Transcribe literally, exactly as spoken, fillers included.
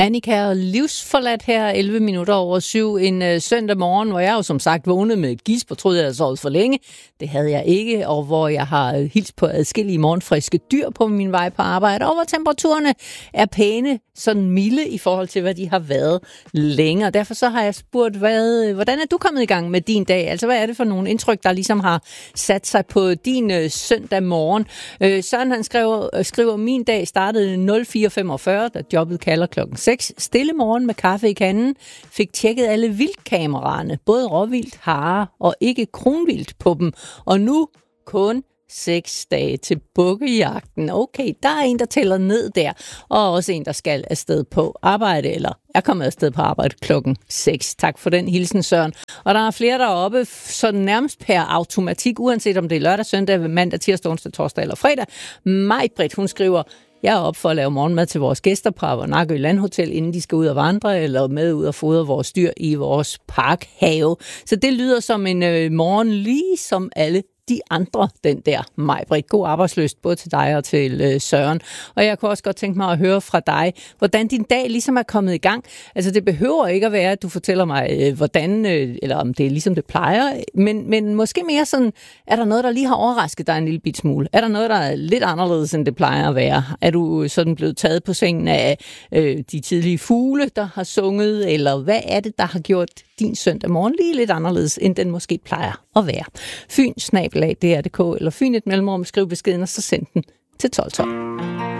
Annika og livsforladt her, elleve minutter over syv, en øh, søndag morgen, hvor jeg jo som sagt vågnede med et gisp og troede, jeg havde sovet for længe. Det havde jeg ikke, og hvor jeg har hilst på adskillige morgenfriske dyr på min vej på arbejde, og hvor temperaturerne er pæne, sådan milde i forhold til, hvad de har været længe. Og derfor så har jeg spurgt, hvad, hvordan er du kommet i gang med din dag? Altså, hvad er det for nogle indtryk, der ligesom har sat sig på din øh, søndag morgen? Øh, Søren, han skriver, skriver, min dag startede nul fire femogfyrre, da jobbet kalder klokken seks. Stille morgen med kaffe i kanden. Fik tjekket alle vildkameraerne, både råvildt, hare og ikke kronvildt på dem. Og nu kun seks dage til bukkejagten. Okay, der er en, der tæller ned der, og også en, der skal afsted på arbejde, eller er kommet afsted på arbejde klokken seks. Tak for den hilsen, Søren. Og der er flere deroppe, så nærmest per automatik, uanset om det er lørdag, søndag, mandag, tirsdag, onsdag, torsdag eller fredag. Maj-Britt, hun skriver, jeg er op for at lave morgenmad til vores gæster på Nakø Landhotel, inden de skal ud og vandre, eller med ud og fodre vores dyr i vores parkhave. Så det lyder som en øh, morgen, lige som alle de andre, den der, Maj-Britt. God arbejdslyst, både til dig og til øh, Søren. Og jeg kunne også godt tænke mig at høre fra dig, hvordan din dag ligesom er kommet i gang. Altså, det behøver ikke at være, at du fortæller mig, øh, hvordan, øh, eller om det er ligesom det plejer, men, men måske mere sådan, er der noget, der lige har overrasket dig en lille bit smule? Er der noget, der er lidt anderledes, end det plejer at være? Er du sådan blevet taget på sengen af øh, de tidlige fugle, der har sunget, eller hvad er det, der har gjort din søndag morgen lige lidt anderledes, end den måske plejer at være? Fyn snabel-a D R punktum d k eller Fyn et mellemrum, skriv beskeden, og så send den til tolv tolv.